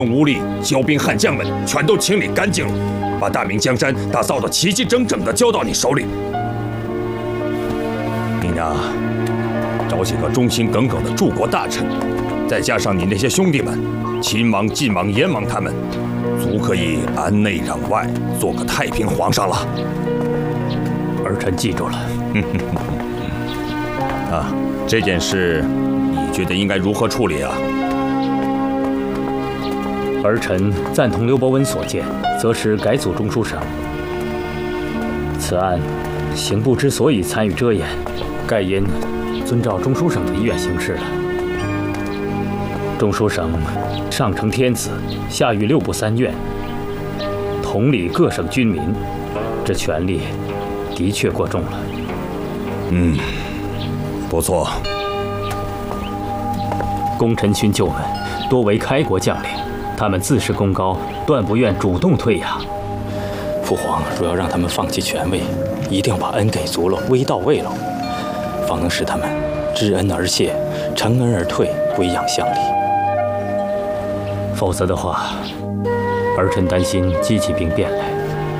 无力骄兵悍将们全都清理干净了，把大明江山打造得齐齐整整地交到你手里。你呢，找几个忠心耿耿的柱国大臣，再加上你那些兄弟们，秦王、晋王、燕王他们，足可以安内攘外，做个太平皇上了。 儿臣记住了。 啊，这件事你觉得应该如何处理啊？ 儿臣赞同刘伯温所见，则是改组中书省。此案，刑部之所以参与遮掩，盖因遵照中书省的意愿行事了。中书省上承天子，下谕6部3院，统理各省军民，这权力的确过重了。 不错。 功臣勋旧们多为开国将领。他们自恃功高，断不愿主动退呀。 父皇若要让他们放弃权位，一定要把恩给足了，威到位了，方能使他们知恩而谢，承恩而退，归养乡里。 否则的话，儿臣担心激起兵变来。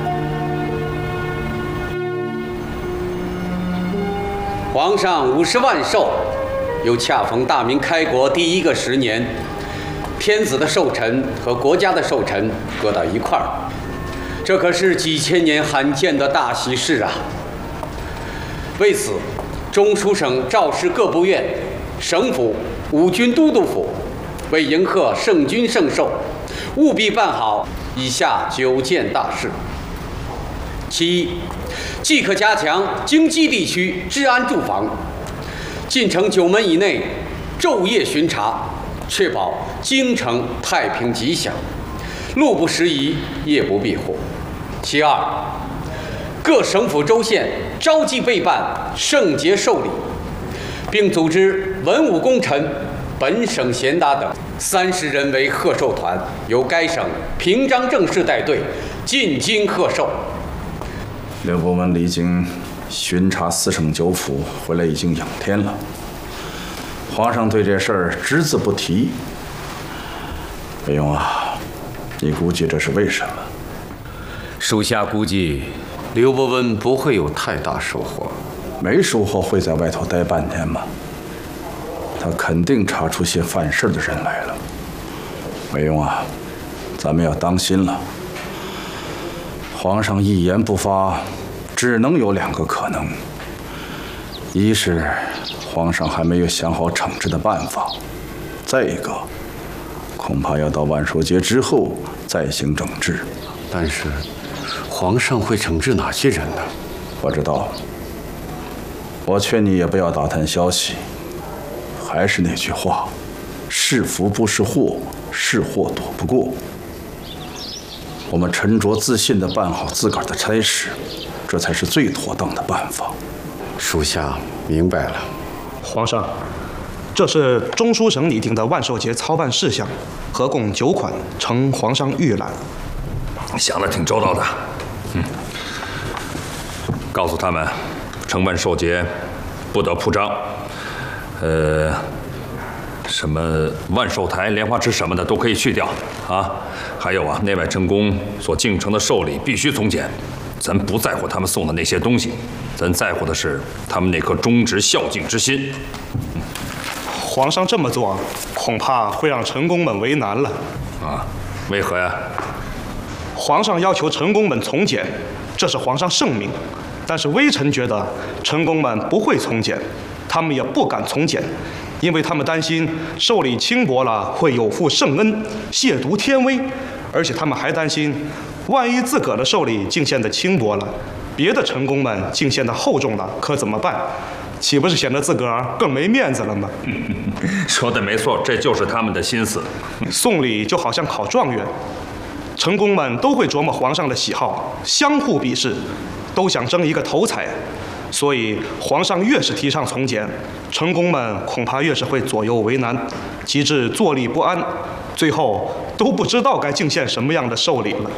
皇上50万寿，又恰逢大明开国第1个10年。天子的寿辰和国家的寿辰搁到一块儿，这可是几千年罕见的大喜事啊！为此，中书省召示各部院、省府、五军都督府，为迎贺圣君圣寿，务必办好以下9件大事。其一，即可加强京畿地区治安驻防，进城9门以内昼夜巡查，确保京城太平吉祥，路不拾遗，夜不闭户。其二，各省府州县召集备办圣节寿礼，并组织文武功臣、本省贤达等30人为贺寿团，由该省平章政事带队进京贺寿。 刘伯温离京巡查4省9府回来已经2天了，皇上对这事儿只字不提。魏勇啊，你估计这是为什么？ 属下估计，刘伯温不会有太大收获。 没收获会在外头待半天吗？他肯定查出些犯事的人来了。魏勇啊，咱们要当心了。皇上一言不发，只能有2个可能：一是皇上还没有想好惩治的办法，再一个，恐怕要到万寿节之后再行整治。 但是，皇上会惩治哪些人呢？ 我知道。我劝你也不要打探消息。还是那句话，是福不是祸，是祸躲不过。我们沉着自信地办好自个儿的差事，这才是最妥当的办法。 属下明白了。 皇上，这是中书省拟定的万寿节操办事项，合共9款，呈皇上预览。 想得挺周到的。告诉他们，承万寿节不得铺张。什么万寿台、莲花池什么的都可以去掉啊。还有啊，内外臣工所敬呈的寿礼必须从简。咱不在乎他们送的那些东西，咱在乎的是他们那颗忠直孝敬之心。 皇上这么做，恐怕会让臣工们为难了。 啊？为何呀？ 皇上要求臣工们从简，这是皇上圣明。但是微臣觉得臣工们不会从简，他们也不敢从简，因为他们担心寿礼轻薄了会有负圣恩，亵渎天威，而且他们还担心，万一自个儿的寿礼敬献的轻薄了，别的臣工们敬献的厚重了，可怎么办？岂不是显得自个儿更没面子了吗？ 说的没错，这就是他们的心思。 送礼就好像考状元，臣工们都会琢磨皇上的喜好，相互比试，都想争一个头彩。所以皇上越是提倡从简，臣工们恐怕越是会左右为难，极致坐立不安，最后都不知道该敬献什么样的寿礼了。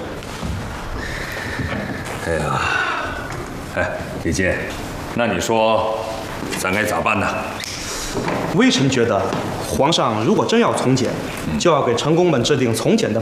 哎呀，李靖，那你说咱该咋办呢？ 微臣觉得，皇上如果真要从简，就要给臣工们制定从简的